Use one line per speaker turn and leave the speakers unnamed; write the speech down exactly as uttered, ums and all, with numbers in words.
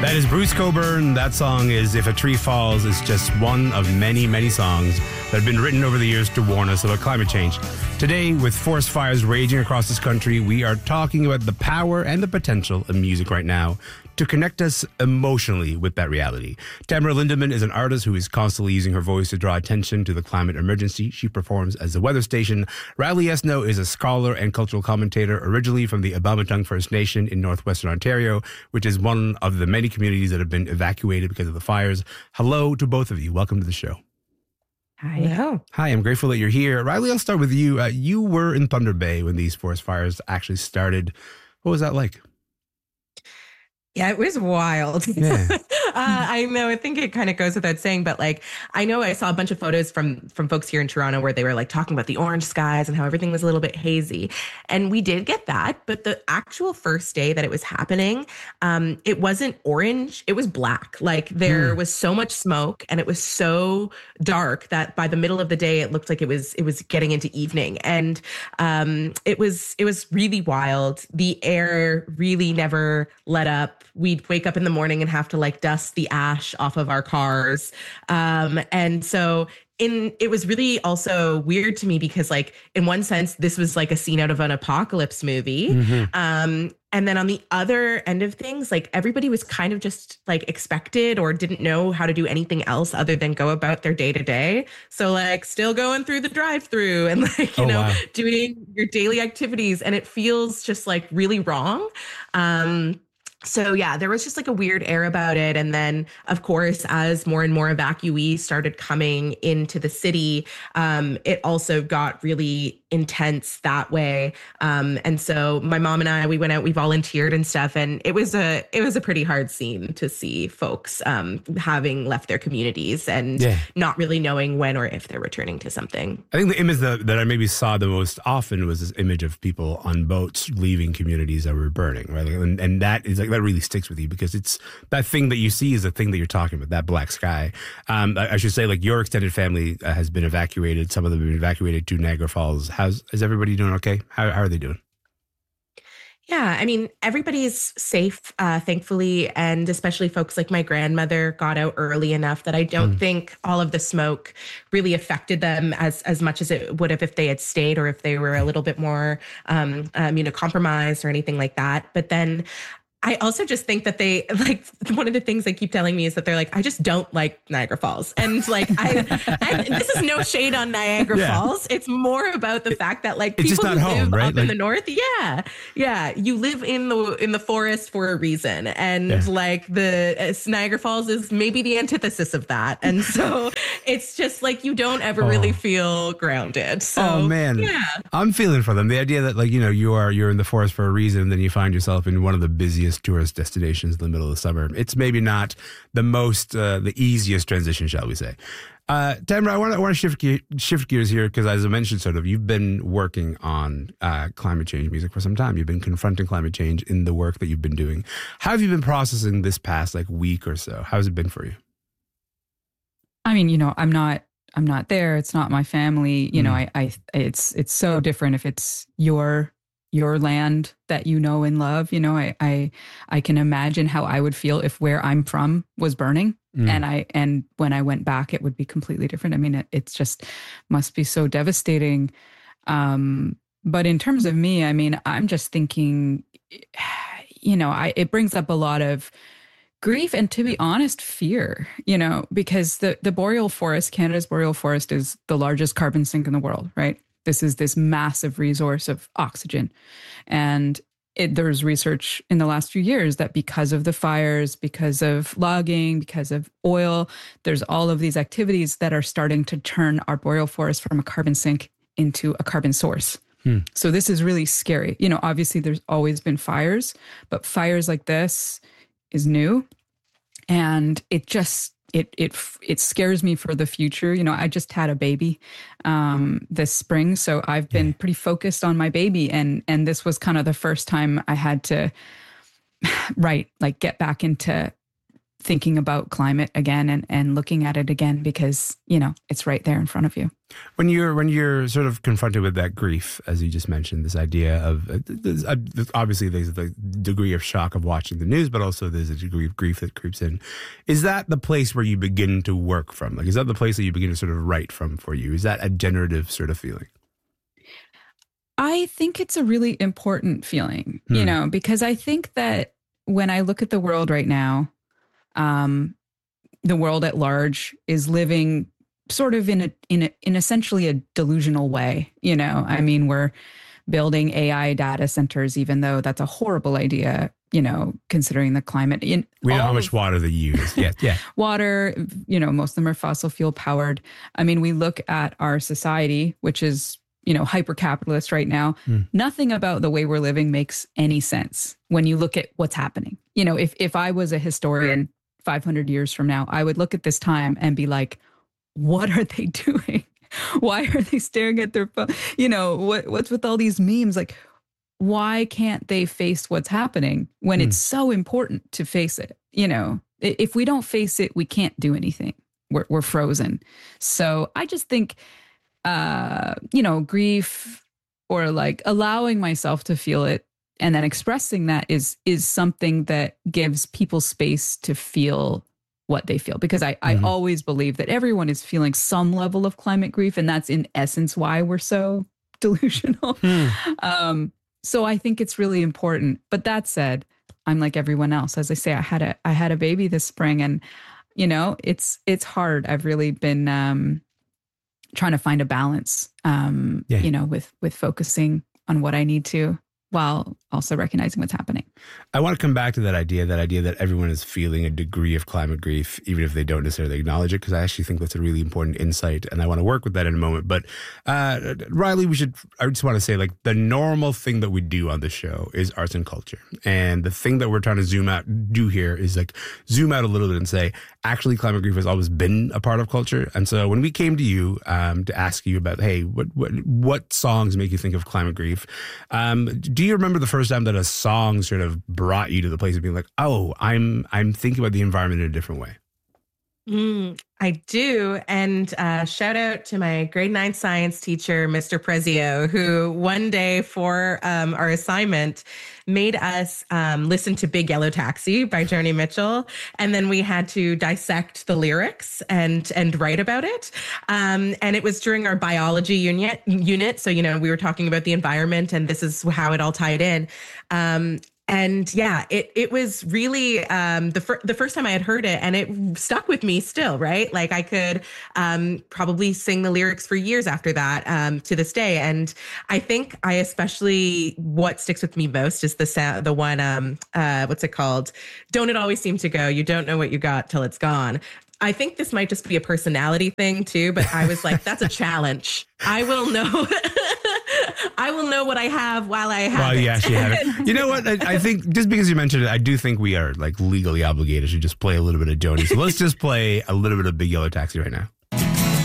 That is Bruce Cockburn. That song is If a Tree Falls. It's just one of many, many songs that have been written over the years to warn us about climate change. Today, with forest fires raging across this country, we are talking about the power and the potential of music right now to connect us emotionally with that reality. Tamara Lindemann is an artist who is constantly using her voice to draw attention to the climate emergency. She performs as a weather station. Riley Esno is a scholar and cultural commentator, originally from the Abamatang First Nation in northwestern Ontario, which is one of the many communities that have been evacuated because of the fires. Hello to both of you. Welcome to the show.
Hi. Hello.
Hi, I'm grateful that you're here. Riley, I'll start with you. Uh, you were in Thunder Bay when these forest fires actually started. What was that like?
Yeah, it was wild.
Yeah.
uh, I know. I think it kind of goes without saying, but like, I know I saw a bunch of photos from from folks here in Toronto where they were like talking about the orange skies and how everything was a little bit hazy. And we did get that. But the actual first day that it was happening, um, it wasn't orange. It was black. Like there mm. was so much smoke and it was so dark that by the middle of the day, it looked like it was it was getting into evening. And um, it was it was really wild. The air really never let up. We'd wake up in the morning and have to like dust the ash off of our cars. Um, and so in it was really also weird to me because like in one sense, this was like a scene out of an apocalypse movie. Mm-hmm. Um, and then on the other end of things, like everybody was kind of just like expected or didn't know how to do anything else other than go about their day to day. So like still going through the drive through and like, you oh, know, wow. doing your daily activities. And it feels just like really wrong. Um, So, yeah, there was just like a weird air about it. And then, of course, as more and more evacuees started coming into the city, um, it also got really intense that way. Um, and so my mom and I, we went out, we volunteered and stuff. And it was a it was a pretty hard scene to see folks um, having left their communities and yeah. not really knowing when or if they're returning to something.
I think the image that, that I maybe saw the most often was this image of people on boats leaving communities that were burning, right? And, and that is like, that really sticks with you because it's that thing that you see is the thing that you're talking about, that black sky. Um, I, I should say, like, your extended family uh, has been evacuated. Some of them have been evacuated to Niagara Falls. How's, is everybody doing okay? How, how are they doing?
Yeah, I mean, everybody's safe, uh, thankfully, and especially folks like my grandmother got out early enough that I don't mm. think all of the smoke really affected them as as much as it would have if they had stayed or if they were a little bit more um, immunocompromised or anything like that. But then I also just think that they like one of the things they keep telling me is that they're like, I just don't like Niagara Falls. And like, I, I this is no shade on Niagara yeah. Falls. It's more about the fact that like
it's
people who
home,
live
right?
up
like,
in the north. Yeah. Yeah. You live in the in the forest for a reason. And yeah. like the uh, Niagara Falls is maybe the antithesis of that. And so it's just like you don't ever oh. really feel grounded. So,
oh, man.
Yeah.
I'm feeling for them. The idea that like, you know, you are you're in the forest for a reason and then you find yourself in one of the busiest tourist destinations in the middle of the summer. It's maybe not the most, uh, the easiest transition, shall we say. Uh, Tamara, I want to I want to shift, ge- shift gears here because, as I mentioned, sort of, you've been working on uh, climate change music for some time. You've been confronting climate change in the work that you've been doing. How have you been processing this past like week or so? How's it been for you?
I mean, you know, I'm not I'm not there. It's not my family. You mm. know, I, I it's it's so different if it's your your land that you know and love. You know, I, I, I can imagine how I would feel if where I'm from was burning. Mm. And I, and when I went back, it would be completely different. I mean, it, it's just must be so devastating. Um, but in terms of me, I mean, I'm just thinking, you know, I, it brings up a lot of grief and, to be honest, fear, you know, because the, the boreal forest, Canada's boreal forest, is the largest carbon sink in the world, right? This is this massive resource of oxygen. And it, there's research in the last few years that because of the fires, because of logging, because of oil, there's all of these activities that are starting to turn our boreal forest from a carbon sink into a carbon source. Hmm. So this is really scary. You know, obviously there's always been fires, but fires like this is new. And it just, It it it scares me for the future. You know, I just had a baby um, this spring, so I've been pretty focused on my baby, and and this was kind of the first time I had to, right, like get back into thinking about climate again and, and looking at it again because, you know, it's right there in front of you.
When you're when you're sort of confronted with that grief, as you just mentioned, this idea of uh, obviously there's the degree of shock of watching the news, but also there's a degree of grief that creeps in. Is that the place where you begin to work from? Like, is that the place that you begin to sort of write from for you? Is that a generative sort of feeling?
I think it's a really important feeling, hmm. you know, because I think that when I look at the world right now, um, the world at large is living sort of in a, in a, in essentially a delusional way. You know, I mean, we're building A I data centers, even though that's a horrible idea, you know, considering the climate. In
we know how much water they use. Yeah. Yeah.
Water, you know, most of them are fossil fuel powered. I mean, we look at our society, which is, you know, hyper-capitalist right now. Mm. Nothing about the way we're living makes any sense when you look at what's happening. You know, if if I was a historian five hundred years from now, I would look at this time and be like, what are they doing? Why are they staring at their phone? You know, what what's with all these memes? Like, why can't they face what's happening when mm. it's so important to face it? You know, if we don't face it, we can't do anything. We're we're frozen. So I just think Uh, you know, grief or like allowing myself to feel it and then expressing that is is something that gives people space to feel what they feel. Because I, mm-hmm. I always believe that everyone is feeling some level of climate grief, and that's in essence why we're so delusional. Hmm. Um, so I think it's really important. But that said, I'm like everyone else. As I say, I had a I had a baby this spring, and you know, it's it's hard. I've really been um trying to find a balance, um, yeah. you know, with, with focusing on what I need to while also recognizing what's happening.
I want to come back to that idea, that idea that everyone is feeling a degree of climate grief, even if they don't necessarily acknowledge it, because I actually think that's a really important insight, and I want to work with that in a moment. But uh, Riley, we should, I just want to say, like, the normal thing that we do on the show is arts and culture. And the thing that we're trying to zoom out, do here is like zoom out a little bit and say, actually, climate grief has always been a part of culture. And so when we came to you um, to ask you about, hey, what, what, what songs make you think of climate grief? Um, do you remember the first time that a song sort of brought you to the place of being like, oh, I'm I'm thinking about the environment in a different way?
Mm, I do. And uh, shout out to my grade nine science teacher, Mister Prezio, who one day for um, our assignment made us um, listen to Big Yellow Taxi by Joni Mitchell. And then we had to dissect the lyrics and and write about it. Um, and it was during our biology unit. unit. So, you know, we were talking about the environment, and this is how it all tied in. Um, And yeah, it it was really um, the fir- the first time I had heard it, and it stuck with me still, right? Like I could um, probably sing the lyrics for years after that um, to this day. And I think I especially, what sticks with me most is the sound, the one, um, uh, what's it called? Don't it always seem to go? You don't know what you got till it's gone. I think this might just be a personality thing too, but I was like, that's a challenge. I will know. I will know what I have while I have
well,
it.
Well, yeah, she had it. You know what? I, I think just because you mentioned it, I do think we are like legally obligated to just play a little bit of Joni. So let's just play a little bit of Big Yellow Taxi right now.